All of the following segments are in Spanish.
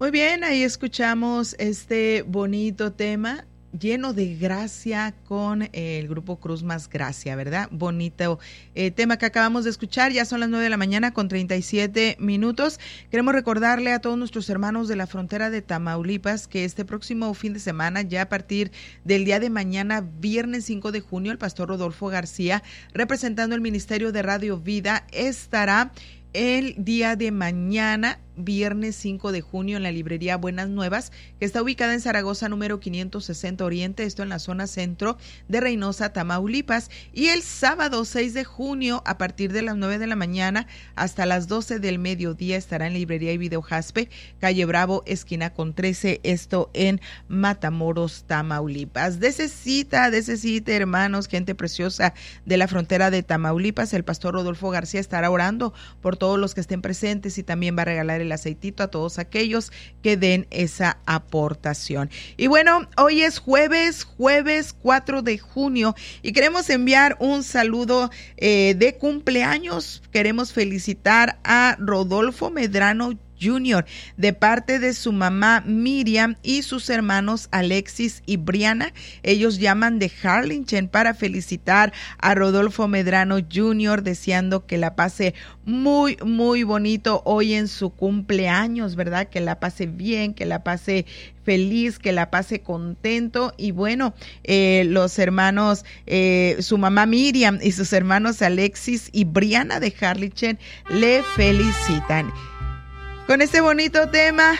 Muy bien, ahí escuchamos este bonito tema lleno de gracia con el grupo Cruz Más Gracia, ¿verdad? Bonito tema que acabamos de escuchar. Ya son las 9 de la mañana con 37 minutos. Queremos recordarle a todos nuestros hermanos de la frontera de Tamaulipas que este próximo fin de semana, ya a partir del día de mañana, viernes 5 de junio, el pastor Rodolfo García, representando el Ministerio de Radio Vida, estará el día de mañana, viernes 5 de junio, en la librería Buenas Nuevas, que está ubicada en Zaragoza número 560 Oriente, esto en la zona centro de Reynosa, Tamaulipas. Y el sábado 6 de junio, a partir de las 9 de la mañana hasta las 12 del mediodía, estará en librería y video Jaspe, calle Bravo, esquina con 13, esto en Matamoros, Tamaulipas. Dese cita, hermanos, gente preciosa de la frontera de Tamaulipas. El pastor Rodolfo García estará orando por todos los que estén presentes y también va a regalar el aceitito a todos aquellos que den esa aportación. Y bueno, hoy es jueves 4 de junio y queremos enviar un saludo de cumpleaños. Queremos felicitar a Rodolfo Medrano Jr. de parte de su mamá Miriam y sus hermanos Alexis y Briana. Ellos llaman de Harlingen para felicitar a Rodolfo Medrano Jr., deseando que la pase muy, muy bonito hoy en su cumpleaños, ¿verdad? Que la pase bien, que la pase feliz, que la pase contento. Y bueno, los hermanos, su mamá Miriam y sus hermanos Alexis y Briana de Harlingen le felicitan. Con este bonito tema,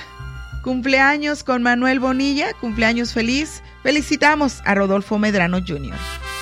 cumpleaños con Manuel Bonilla, cumpleaños feliz, felicitamos a Rodolfo Medrano Jr.